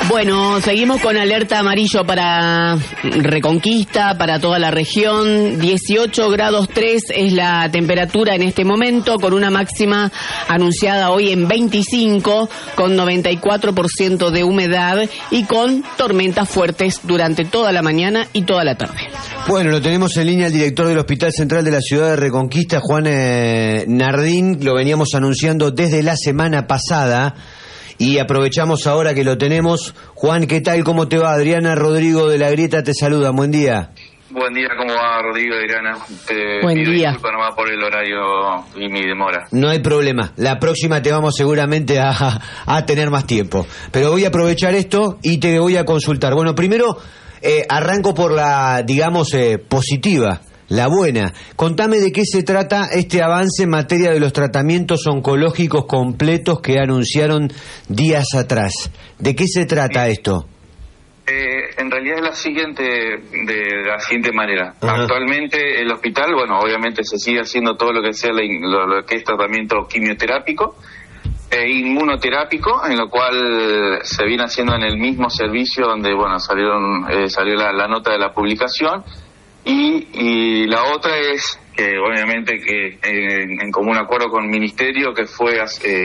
Bueno, seguimos con alerta amarillo para Reconquista, para toda la región. 18 grados 3 es la temperatura en este momento, con una máxima anunciada hoy en 25, con 94% de humedad y con tormentas fuertes durante toda la mañana y toda la tarde. Bueno, lo tenemos en línea el director del Hospital Central de la Ciudad de Reconquista, Juan Nardín. Lo veníamos anunciando desde la semana pasada. Y aprovechamos ahora que lo tenemos. Juan, ¿qué tal? ¿Cómo te va? Adriana Rodrigo de La Grieta te saluda. Buen día. Buen día, ¿cómo va, Rodrigo, Adriana? Buen día. Disculpa nomás por el horario y mi demora. No hay problema. La próxima te vamos seguramente a tener más tiempo. Pero voy a aprovechar esto y te voy a consultar. Bueno, primero arranco por la, digamos, positiva. La buena. Contame de qué se trata este avance en materia de los tratamientos oncológicos completos que anunciaron días atrás. ¿De qué se trata esto? En realidad es de la siguiente manera. Ajá. Actualmente el hospital, bueno, obviamente se sigue haciendo todo lo que sea lo que es tratamiento quimioterápico e inmunoterápico, en lo cual se viene haciendo en el mismo servicio donde, bueno, salió la nota de la publicación. Y la otra es que obviamente que en común acuerdo con el Ministerio, que fue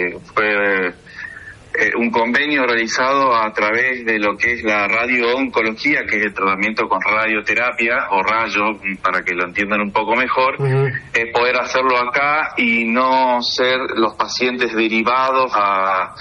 un convenio realizado a través de lo que es la radiooncología, que es el tratamiento con radioterapia o rayo, para que lo entiendan un poco mejor, poder hacerlo acá y no ser los pacientes derivados a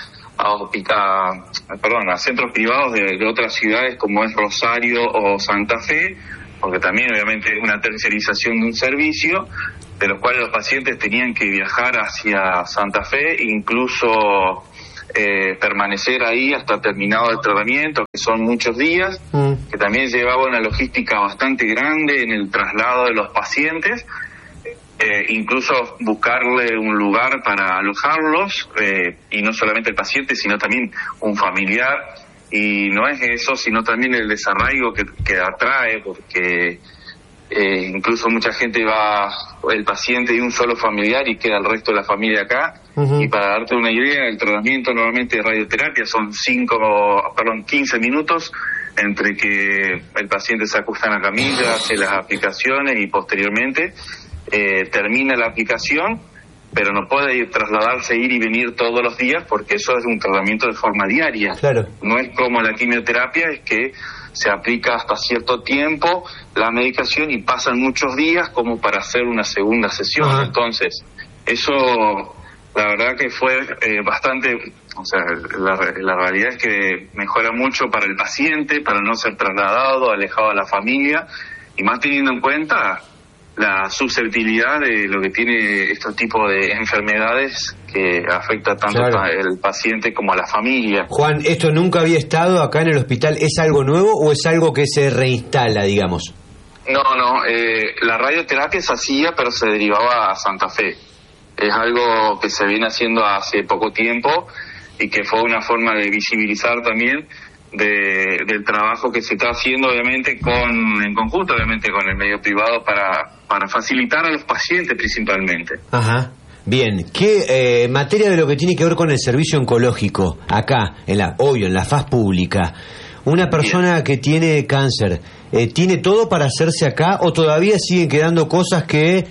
centros privados de otras ciudades como es Rosario o Santa Fe, porque también obviamente es una tercerización de un servicio, de los cuales los pacientes tenían que viajar hacia Santa Fe, incluso permanecer ahí hasta terminado el tratamiento, que son muchos días, que también llevaba una logística bastante grande en el traslado de los pacientes, incluso buscarle un lugar para alojarlos, y no solamente el paciente, sino también un familiar. Y no es eso, sino también el desarraigo que atrae, porque incluso mucha gente va, el paciente y un solo familiar, y queda el resto de la familia acá. Y para darte una idea, el tratamiento normalmente de radioterapia son 15 minutos entre que el paciente se acuesta en la camilla, hace las aplicaciones y posteriormente termina la aplicación, pero no puede trasladarse, ir y venir todos los días, porque eso es un tratamiento de forma diaria. Claro. No es como la quimioterapia, es que se aplica hasta cierto tiempo la medicación y pasan muchos días como para hacer una segunda sesión. Ajá. Entonces, eso la verdad que fue bastante, o sea, la realidad es que mejora mucho para el paciente, para no ser trasladado, alejado de la familia, y más teniendo en cuenta la susceptibilidad de lo que tiene este tipo de enfermedades que afecta tanto al paciente como a la familia. Juan, ¿esto nunca había estado acá en el hospital? ¿Es algo nuevo o es algo que se reinstala, digamos? No, la radioterapia se hacía, pero se derivaba a Santa Fe. Es algo que se viene haciendo hace poco tiempo y que fue una forma de visibilizar también del trabajo que se está haciendo, obviamente en conjunto obviamente con el medio privado para facilitar a los pacientes principalmente. Ajá. Bien, ¿qué materia de lo que tiene que ver con el servicio oncológico acá, en la faz pública? Una persona que tiene cáncer, ¿tiene todo para hacerse acá o todavía siguen quedando cosas que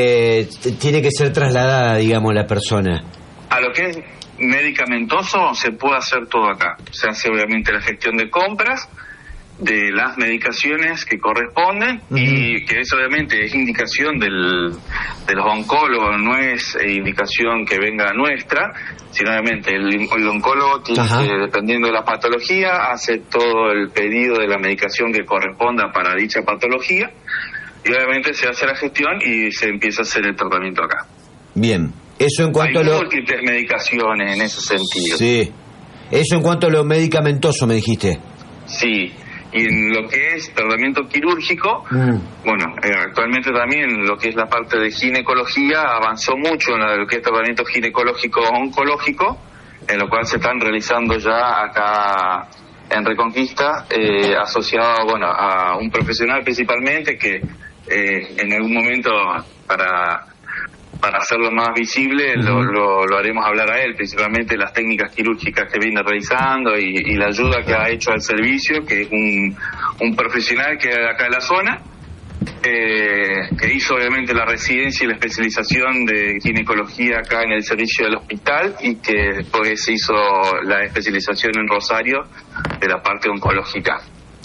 tiene que ser trasladada, digamos, la persona? A lo que es medicamentoso se puede hacer todo acá. Se hace obviamente la gestión de compras de las medicaciones que corresponden y que eso obviamente es indicación de los oncólogos, no es indicación que venga nuestra, sino obviamente el oncólogo tiene que, dependiendo de la patología, hace todo el pedido de la medicación que corresponda para dicha patología y obviamente se hace la gestión y se empieza a hacer el tratamiento acá. Bien. Eso en cuanto hay múltiples medicaciones en ese sentido. Sí. Eso en cuanto a lo medicamentoso, me dijiste. Sí. Y en lo que es tratamiento quirúrgico, bueno, actualmente también lo que es la parte de ginecología avanzó mucho en lo que es tratamiento ginecológico-oncológico, en lo cual se están realizando ya acá en Reconquista, asociado, bueno, a un profesional principalmente que en algún momento para para hacerlo más visible, lo haremos hablar a él, principalmente las técnicas quirúrgicas que viene realizando y la ayuda que ha hecho al servicio, que es un profesional que es de acá de la zona, que hizo obviamente la residencia y la especialización de ginecología acá en el servicio del hospital, y que después se hizo la especialización en Rosario de la parte oncológica.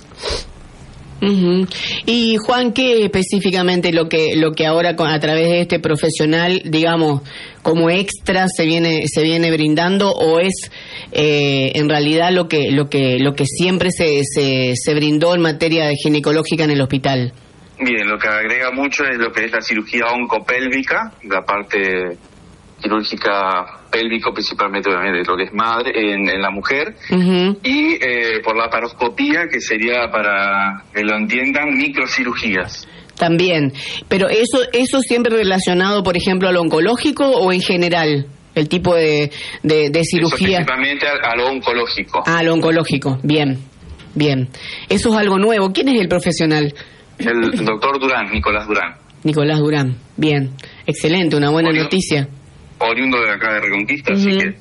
Y Juan, ¿qué específicamente lo que ahora a través de este profesional, digamos, como extra se viene brindando, o es en realidad lo que siempre se brindó en materia de ginecológica en el hospital? Bien, lo que agrega mucho es lo que es la cirugía oncopélvica, la parte quirúrgica pélvico, principalmente obviamente lo que es madre en la mujer, y por la paroscopía, que sería, para que lo entiendan, microcirugías. También, pero eso siempre relacionado, por ejemplo, al oncológico, o en general el tipo de cirugía. Eso principalmente a lo oncológico. A lo oncológico, bien. Eso es algo nuevo. ¿Quién es el profesional? El doctor Durán, Nicolás Durán. Nicolás Durán, bien, excelente, una buena noticia. Oriundo de acá de Reconquista, así que...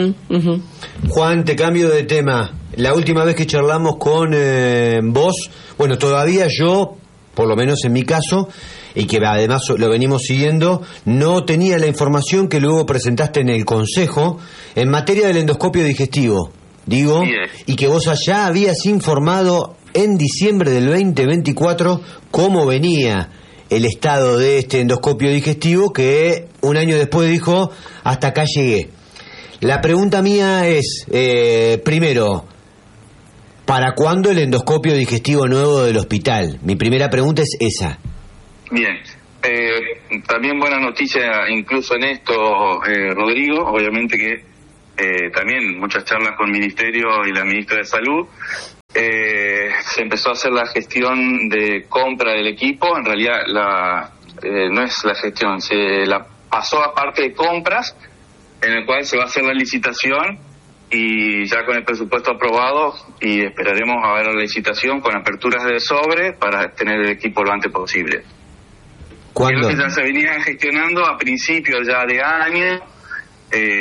Juan, te cambio de tema. La última vez que charlamos con vos, bueno, todavía yo, por lo menos en mi caso, y que además lo venimos siguiendo, no tenía la información que luego presentaste en el Consejo en materia del endoscopio digestivo, digo, y que vos allá habías informado en diciembre del 2024 cómo venía el estado de este endoscopio digestivo, que un año después dijo, hasta acá llegué. La pregunta mía es, primero, ¿para cuándo el endoscopio digestivo nuevo del hospital? Mi primera pregunta es esa. Bien, también buena noticia incluso en esto, Rodrigo, obviamente que también muchas charlas con el Ministerio y la Ministra de Salud. Se empezó a hacer la gestión de compra del equipo. En realidad no es la gestión, se la pasó a parte de compras, en el cual se va a hacer la licitación, y ya con el presupuesto aprobado, y esperaremos a ver la licitación con aperturas de sobre para tener el equipo lo antes posible. ¿Cuándo? Creo que ya se venía gestionando a principios ya de año.